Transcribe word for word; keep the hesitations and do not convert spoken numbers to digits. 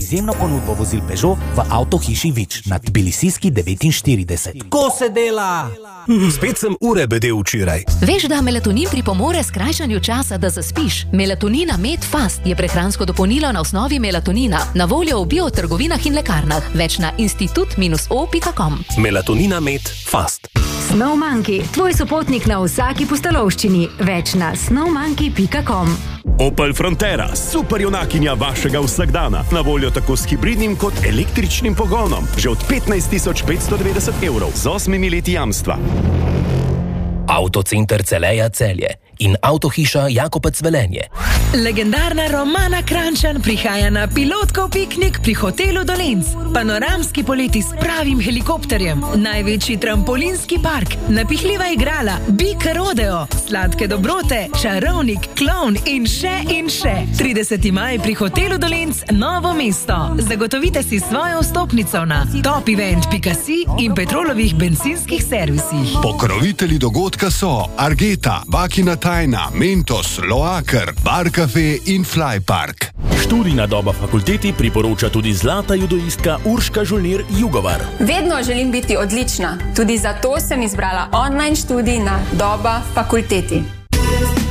izjemno ponudbo vozil Peugeot v avtohiši Vič na Tbilisijski devetinštirideset. Ko se dela? Spet sem ure bedel včeraj. Veš, da melatonin pripomore skrajšanju časa, da zaspiš? Melatonina Med Fast je prehransko dopolnilo na osnovi melatonina, na voljo v biotrgovinah in lekarnah. Več na institut o pika com. Melatonina Med Fast. Snowmonkey, tvoj sopotnik na vsaki pustolovščini. Več na snowmonkey pika com. Opel Frontera, super junakinja vašega vsakdana. Na voljo tako s hibridnim kot električnim pogonom. Že od petnajst tisoč petsto devetdeset evrov z osmimi leti jamstva. Avtocenter Celeja Celje in avtohiša Jakopec Velenje. Legendarna Romana Kranjčan prihaja na pilotkov piknik pri hotelu Dolenc. Panoramski poleti s pravim helikopterjem, največji trampolinski park, napihljiva igrala, bik rodeo, sladke dobrote, čarovnik, klovn in še in še. trideseti maj pri hotelu Dolenc, Novo mesto. Zagotovite si svojo vstopnico na top event pika si in Petrolovih bencinskih servisih. Pokrovitelji dogodka so Argeta, Bakina Tajna, Mentos, Loaker, Bar Cafe in Fly Park. Študijna doba fakulteti priporoča tudi zlata judoistka Urška Žolnir Jugovar. Vedno želim biti odlična, tudi zato sem izbrala online študij na Doba fakulteti.